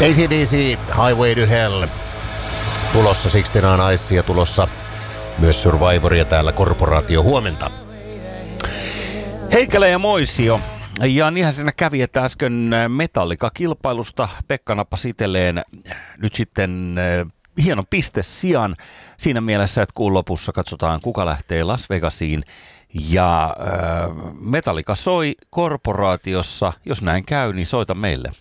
AC/DC, Highway to Hell. Tulossa Sixteen Ice ja tulossa myös Survivoria täällä Korporaatio. Huomenta. Heikkilä ja Moisio. Ja niinhän siinä kävi, että äsken Metallica-kilpailusta Pekka nappasi itselleen nyt sitten hienon pistesijan siinä mielessä, että kuun lopussa katsotaan, kuka lähtee Las Vegasiin. Ja Metallica soi Korporaatiossa. Jos näin käy, niin soita meille.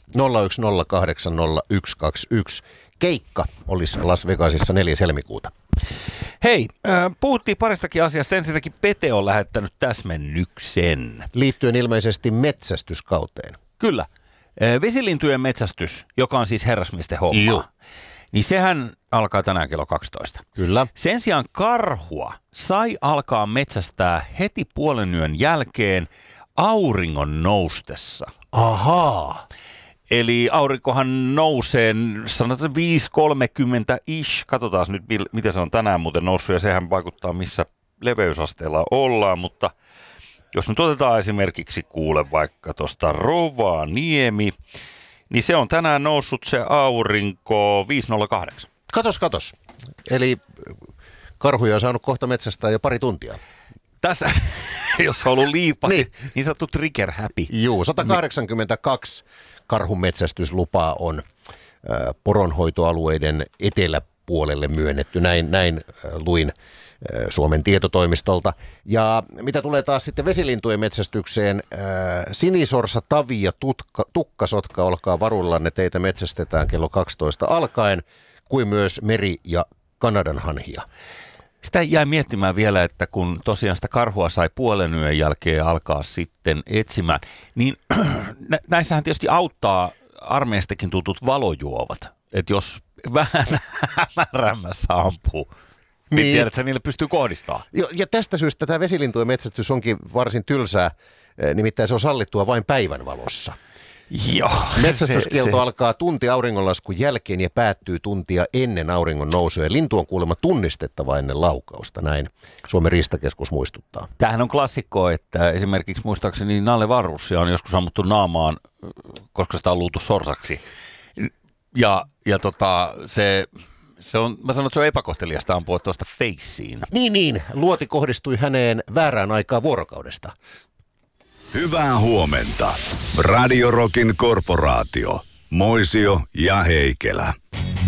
01080121. Keikka olisi Las Vegasissa 4. helmikuuta. Hei, puhuttiin paristakin asiasta. Ensinnäkin Pete on lähettänyt täsmennyksen. Liittyen ilmeisesti metsästyskauteen. Kyllä. Vesilintujen metsästys, joka on siis herrasmiesten homma. Joo. Niin sehän alkaa tänään kello 12. Kyllä. Sen sijaan karhua sai alkaa metsästää heti puolenyön jälkeen auringon noustessa. Ahaa. Eli aurinkohan nousee, sanotaan 5.30-ish. Katsotaan nyt, miten se on tänään muuten noussut, ja sehän vaikuttaa, missä leveysasteella ollaan. Mutta jos nyt otetaan esimerkiksi kuule vaikka tuosta Rovaniemi, niin se on tänään noussut se aurinko 5.08. Katos. Eli karhuja on saanut kohta metsästää jo pari tuntia. Tässä, jos on ollut liipasi, niin sanottu trigger happy. Juu, 182 karhun metsästyslupaa on poronhoitoalueiden eteläpuolelle myönnetty. Näin luin Suomen tietotoimistolta. Ja mitä tulee taas sitten vesilintujen metsästykseen, sinisorsa, tavi ja tukkasotka, olkaa varuillanne, teitä metsästetään kello 12 alkaen, kuin myös meri- ja kanadanhanhia. Sitä jäi miettimään vielä, että kun tosiaan sitä karhua sai puolen yön jälkeen alkaa sitten etsimään, niin näissähän tietysti auttaa armeistakin tutut valojuovat. Että jos vähän hämärämmässä ampuu, niin tiedät, että niille pystyy kohdistamaan. Ja tästä syystä tämä vesilintujen metsästys onkin varsin tylsää, nimittäin se on sallittua vain päivänvalossa. Joo. Metsästyskielto alkaa tunti auringonlaskun jälkeen ja päättyy tuntia ennen auringon nousua. Ja lintu on kuulemma tunnistettava ennen laukausta, näin Suomen riistakeskus muistuttaa. Tämähän on klassikko, että esimerkiksi muistaakseni Nalle Varussia on joskus ammuttu naamaan, koska sitä on luultu sorsaksi. Ja se on, mä sanon, että se on epäkohteliasta ampua tuosta feissiin. Niin, luoti kohdistui häneen väärään aikaan vuorokaudesta. Hyvää huomenta. Radio Rockin Korporaatio. Moisio ja Heikelä.